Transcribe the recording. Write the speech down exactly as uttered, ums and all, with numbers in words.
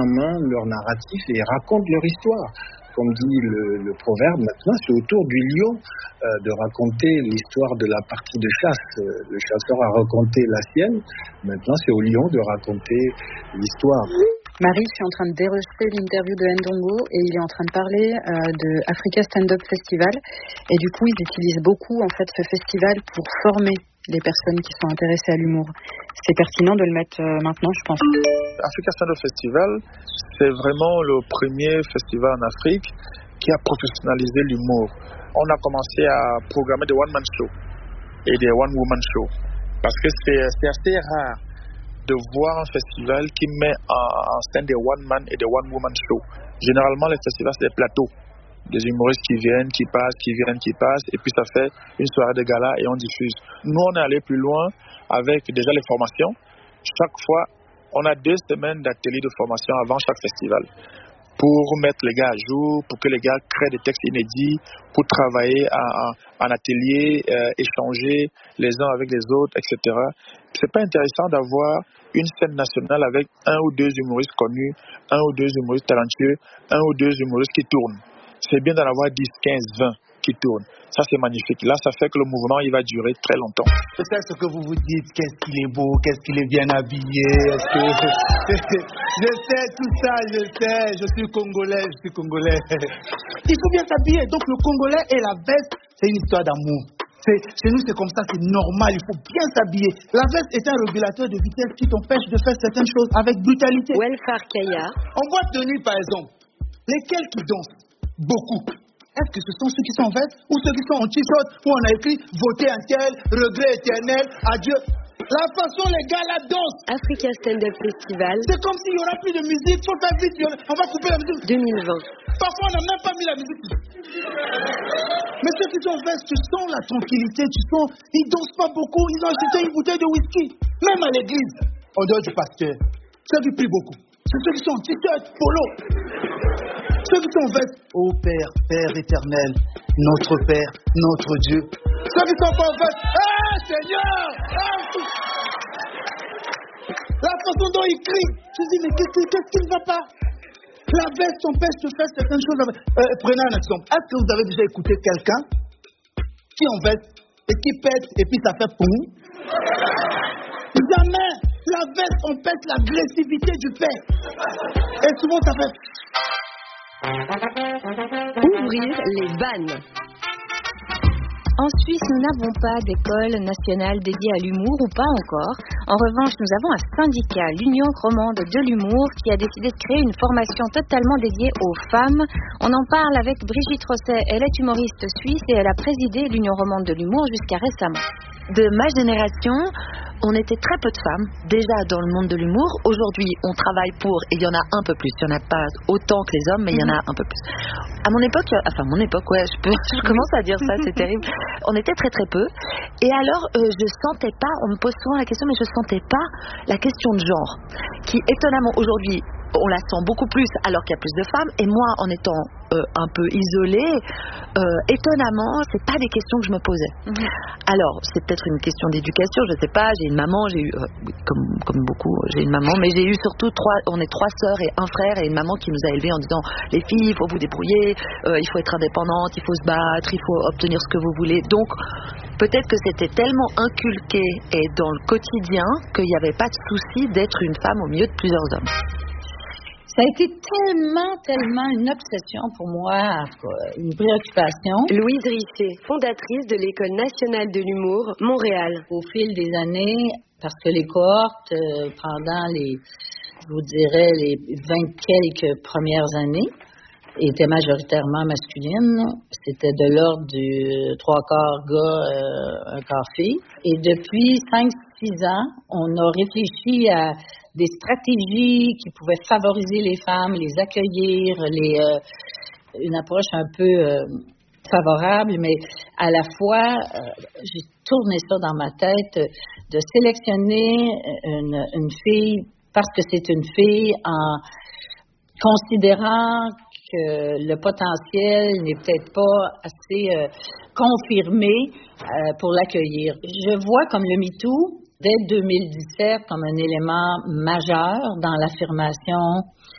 en main leur narratif et racontent leur histoire. Comme dit le, le proverbe, maintenant c'est au tour du lion euh, de raconter l'histoire de la partie de chasse. Le chasseur a raconté la sienne, maintenant c'est au lion de raconter l'histoire. Marie, je suis en train de dérejeter l'interview de Ndongo et il est en train de parler euh, de Africa Stand-Up Festival et du coup ils utilisent beaucoup en fait ce festival pour former les personnes qui sont intéressées à l'humour. C'est pertinent de le mettre euh, maintenant, je pense. Africa Stand-Up Festival, c'est vraiment le premier festival en Afrique qui a professionnalisé l'humour. On a commencé à programmer des one-man shows et des one-woman shows parce que c'est, c'est assez rare de voir un festival qui met en, en scène des one-man et des one-woman shows. Généralement, les festivals, c'est des plateaux. Des humoristes qui viennent, qui passent, qui viennent, qui passent, et puis ça fait une soirée de gala et on diffuse. Nous, on est allé plus loin avec déjà les formations. Chaque fois, on a deux semaines d'ateliers de formation avant chaque festival pour mettre les gars à jour, pour que les gars créent des textes inédits, pour travailler en, en atelier, euh, échanger les uns avec les autres, et cetera. C'est pas intéressant d'avoir une scène nationale avec un ou deux humoristes connus, un ou deux humoristes talentueux, un ou deux humoristes qui tournent. C'est bien d'en avoir dix, quinze, vingt qui tournent. Ça, c'est magnifique. Là, ça fait que le mouvement, il va durer très longtemps. C'est ça ce que vous vous dites. Qu'est-ce qu'il est beau, qu'est-ce qu'il est bien habillé. Est-ce que... je sais tout ça, je sais. Je suis congolais, je suis congolais. Il faut bien s'habiller. Donc, le congolais et la veste, c'est une histoire d'amour. C'est, chez nous, c'est comme ça, c'est normal. Il faut bien s'habiller. La veste est un régulateur de vitesse qui t'empêche de faire certaines choses avec brutalité. Welfare Kaya. En boîte de nuit, par exemple, lesquels qui dansent beaucoup? Est-ce que ce sont ceux qui sont en veste ou ceux qui sont en t-shirt où on a écrit « Voter un tel, regret éternel, adieu ». La façon les gars la dansent. Africa Stand-Up Festival. C'est comme s'il n'y aura plus de musique. Il faut faire vite. On va couper la musique. deux mille vingt. Parfois, on n'a même pas mis la musique. Mais ceux qui sont en veste, tu sens la tranquillité. Tu sens, ils ne dansent pas beaucoup. Ils ont acheté une bouteille de whisky. Même à l'église, en dehors du pasteur. Ceux qui prient beaucoup. C'est ceux qui sont en t-shirt, polo. Ceux qui sont en veste. Ô Père, Père éternel, notre Père, notre Dieu. Ceux qui sont pas en veste. Ah, Seigneur! Ah, la façon dont ils crient. Je dis, mais qu'est-ce, qu'est-ce qui ne va pas? La veste t'empêche de faire certaines choses. Euh, prenez un exemple. Est-ce que vous avez déjà écouté quelqu'un qui est en veste et qui pète et puis ça fait poum? Jamais. La veste empêche l'agressivité du père. Et souvent ça fait... Ouvrir les vannes. En Suisse, nous n'avons pas d'école nationale dédiée à l'humour, ou pas encore. En revanche, nous avons un syndicat, l'Union romande de l'humour, qui a décidé de créer une formation totalement dédiée aux femmes. On en parle avec Brigitte Rosset. Elle est humoriste suisse et elle a présidé l'Union romande de l'humour jusqu'à récemment. De ma génération, on était très peu de femmes, déjà dans le monde de l'humour. Aujourd'hui, on travaille pour, et il y en a un peu plus. Il n'y en a pas autant que les hommes, mais il y en a un peu plus. À mon époque, enfin mon époque, ouais, je, peux, je commence à dire ça, c'est terrible. On était très très peu. Et alors, euh, je sentais pas, on me pose souvent la question, mais je sentais pas la question de genre, qui étonnamment aujourd'hui, on la sent beaucoup plus alors qu'il y a plus de femmes. Et moi, en étant euh, un peu isolée, euh, étonnamment, c'est pas des questions que je me posais. Mmh. Alors, c'est peut-être une question d'éducation, je sais pas. J'ai une maman, j'ai eu, euh, comme, comme beaucoup, j'ai une maman, mais j'ai eu surtout trois, on est trois sœurs et un frère et une maman qui nous a élevés en disant les filles, il faut vous débrouiller, euh, il faut être indépendante, il faut se battre, il faut obtenir ce que vous voulez. Donc, peut-être que c'était tellement inculqué et dans le quotidien qu'il n'y avait pas de souci d'être une femme au milieu de plusieurs hommes. Ça a été tellement, tellement une obsession pour moi, une préoccupation. Louise Risset, fondatrice de l'École nationale de l'humour, Montréal. Au fil des années, parce que les cohortes, euh, pendant les, je vous dirais, les vingt quelques premières années, étaient majoritairement masculines. C'était de l'ordre du trois quarts gars, euh, un quart fille. Et depuis cinq six ans, on a réfléchi à des stratégies qui pouvaient favoriser les femmes, les accueillir, les, euh, une approche un peu euh, favorable, mais à la fois, euh, j'ai tourné ça dans ma tête, de sélectionner une, une fille parce que c'est une fille en considérant que le potentiel n'est peut-être pas assez euh, confirmé euh, pour l'accueillir. Je vois comme le MeToo, dès deux mille dix-sept, comme un élément majeur dans l'affirmation